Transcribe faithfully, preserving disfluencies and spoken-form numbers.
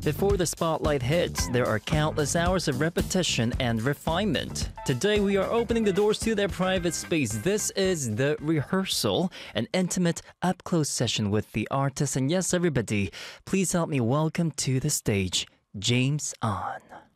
Before the spotlight hits, there are countless hours of repetition and refinement. Today, we are opening the doors to their private space. This is The Rehearsal, an intimate, up-close session with the artist. And yes, everybody, please help me welcome to the stage, James On.